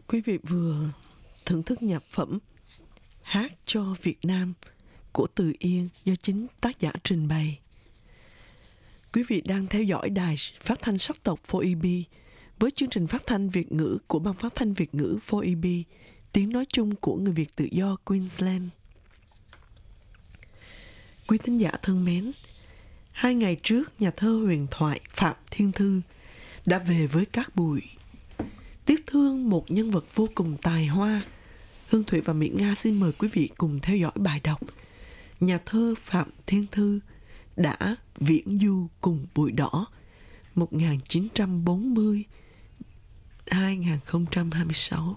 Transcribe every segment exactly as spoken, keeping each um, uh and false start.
Quý vị vừa thưởng thức nhạc phẩm Hát cho Việt Nam của Từ Yên do chính tác giả trình bày. Quý vị đang theo dõi đài phát thanh sắc tộc bốn E B với chương trình phát thanh Việt ngữ của Ban phát thanh Việt ngữ bốn E B, tiếng nói chung của người Việt tự do Queensland. Quý thính giả thân mến, hai ngày trước nhà thơ huyền thoại Phạm Thiên Thư đã về với cát bụi. Tiếc thương một nhân vật vô cùng tài hoa. Hương Thủy và Mỹ Nga xin mời quý vị cùng theo dõi bài đọc Nhà thơ Phạm Thiên Thư đã viễn du cùng bụi đỏ một nghìn chín trăm bốn mươi đến hai nghìn không trăm hai mươi sáu.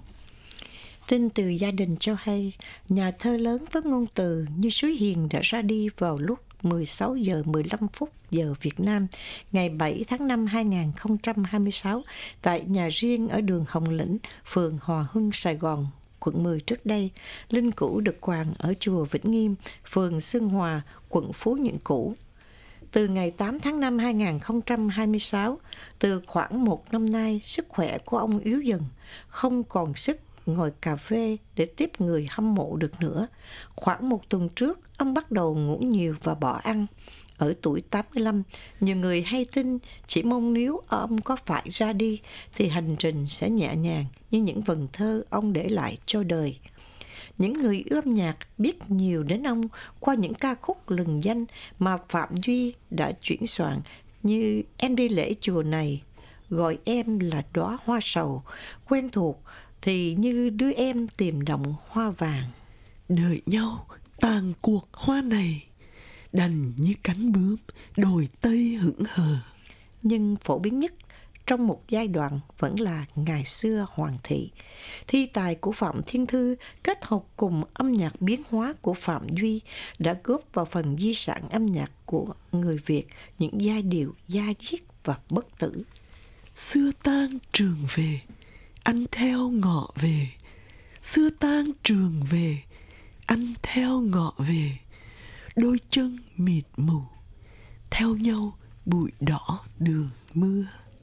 Tin từ gia đình cho hay, nhà thơ lớn với ngôn từ như suối Hiền đã ra đi vào lúc mười sáu giờ mười lăm phút giờ Việt Nam, ngày bảy tháng năm hai nghìn không trăm hai mươi sáu, tại nhà riêng ở đường Hồng Lĩnh, phường Hòa Hưng, Sài Gòn, quận mười trước đây. Linh cữu được quàng ở chùa Vĩnh Nghiêm, phường Xuân Hòa, quận Phú Nhuận cũ. Từ ngày tám tháng năm hai nghìn không trăm hai mươi sáu, từ khoảng một năm nay, sức khỏe của ông yếu dần, không còn sức ngồi cà phê để tiếp người hâm mộ được nữa. Khoảng một tuần trước, ông bắt đầu ngủ nhiều và bỏ ăn. Ở tuổi tám mươi lăm, nhiều người hay tin chỉ mong nếu ông có phải ra đi thì hành trình sẽ nhẹ nhàng như những vần thơ ông để lại cho đời. Những người yêu âm nhạc biết nhiều đến ông qua những ca khúc lừng danh mà Phạm Duy đã chuyển soạn, như Em đi lễ chùa này, Gọi em là đóa hoa sầu, quen thuộc thì như đứa em tìm đồng hoa vàng. Đợi nhau tàn cuộc hoa này, đành như cánh bướm đồi tây hững hờ. Nhưng phổ biến nhất trong một giai đoạn vẫn là Ngày xưa Hoàng thị. Thi tài của Phạm Thiên Thư kết hợp cùng âm nhạc biến hóa của Phạm Duy đã góp vào phần di sản âm nhạc của người Việt những giai điệu da diết và bất tử. Xưa tang trường về, anh theo ngọ về. Xưa tang trường về, anh theo ngọ về. Đôi chân mịt mù, theo nhau bụi đỏ đường mưa.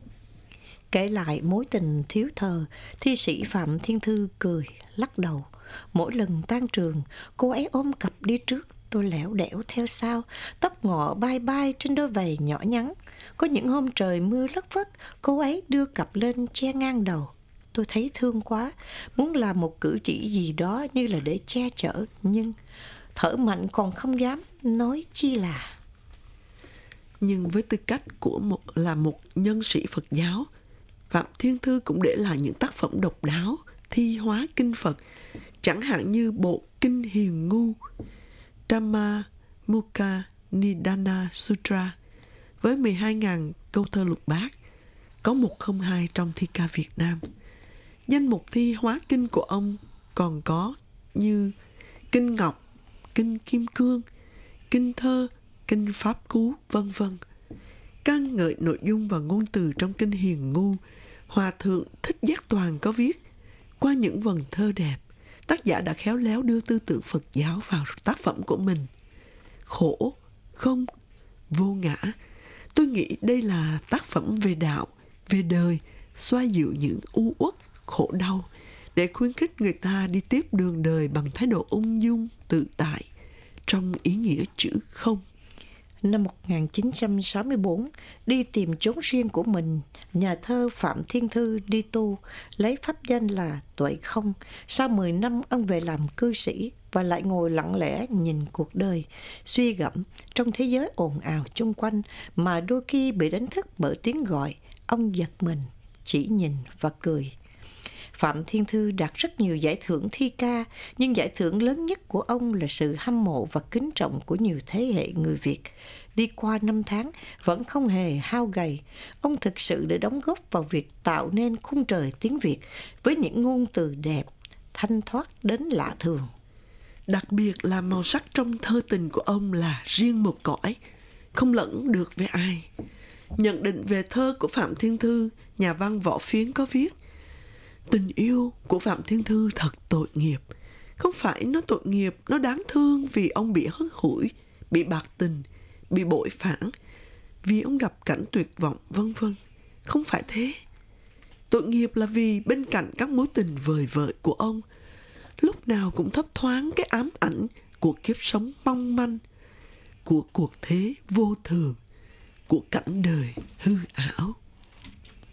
Kể lại mối tình thiếu thờ, thi sĩ Phạm Thiên Thư cười, lắc đầu. Mỗi lần tan trường, cô ấy ôm cặp đi trước, tôi lẻo đẻo theo sau, tóc ngọ bay bay trên đôi giày nhỏ nhắn. Có những hôm trời mưa lất phất, cô ấy đưa cặp lên che ngang đầu. Tôi thấy thương quá, muốn làm một cử chỉ gì đó như là để che chở, nhưng thở mạnh còn không dám nói chi là. Nhưng với tư cách của một là một nhân sĩ Phật giáo, Phạm Thiên Thư cũng để lại những tác phẩm độc đáo, thi hóa kinh Phật, chẳng hạn như bộ Kinh Hiền Ngu, Dhammamuka Nidana Sutra, với mười hai nghìn câu thơ lục bát, có một không hai trong thi ca Việt Nam. Danh mục thi hóa kinh của ông còn có như Kinh Ngọc, Kinh Kim Cương, Kinh Thơ, Kinh Pháp Cú, vân vân. Ca ngợi nội dung và ngôn từ trong Kinh Hiền Ngu, Hòa thượng Thích Giác Toàn có viết: qua những vần thơ đẹp, tác giả đã khéo léo đưa tư tưởng Phật giáo vào tác phẩm của mình. Khổ, không, vô ngã. Tôi nghĩ đây là tác phẩm về đạo, về đời, xoa dịu những u uất, khổ đau, để khuyến khích người ta đi tiếp đường đời bằng thái độ ung dung, tự tại, trong ý nghĩa chữ không. Năm một nghìn chín trăm sáu mươi tư, đi tìm chốn riêng của mình, nhà thơ Phạm Thiên Thư đi tu, lấy pháp danh là Tuệ Không. Sau mười năm, ông về làm cư sĩ và lại ngồi lặng lẽ nhìn cuộc đời, suy gẫm trong thế giới ồn ào chung quanh mà đôi khi bị đánh thức bởi tiếng gọi. Ông giật mình, chỉ nhìn và cười. Phạm Thiên Thư đạt rất nhiều giải thưởng thi ca, nhưng giải thưởng lớn nhất của ông là sự hâm mộ và kính trọng của nhiều thế hệ người Việt. Đi qua năm tháng, vẫn không hề hao gầy, ông thực sự đã đóng góp vào việc tạo nên khung trời tiếng Việt với những ngôn từ đẹp, thanh thoát đến lạ thường. Đặc biệt là màu sắc trong thơ tình của ông là riêng một cõi, không lẫn được với ai. Nhận định về thơ của Phạm Thiên Thư, nhà văn Võ Phiến có viết: tình yêu của Phạm Thiên Thư thật tội nghiệp. Không phải nó tội nghiệp, nó đáng thương vì ông bị hất hủi, bị bạc tình, bị bội phản, vì ông gặp cảnh tuyệt vọng, vân vân. Không phải thế. Tội nghiệp là vì bên cạnh các mối tình vời vợi của ông, lúc nào cũng thấp thoáng cái ám ảnh của kiếp sống mong manh, của cuộc thế vô thường, của cảnh đời hư ảo.